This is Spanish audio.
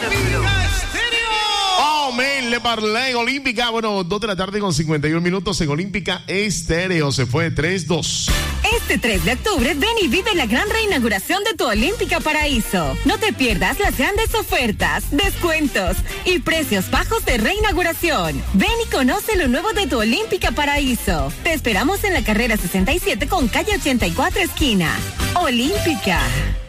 Oh, man, le parlé en Olímpica. Bueno, 2 de la tarde con 51 minutos en Olímpica Estéreo. Se fue 3-2. Este 3 de octubre, ven y vive la gran reinauguración de tu Olímpica Paraíso. No te pierdas las grandes ofertas, descuentos y precios bajos de reinauguración. Ven y conoce lo nuevo de tu Olímpica Paraíso. Te esperamos en la carrera 67 con calle 84 esquina. Olímpica.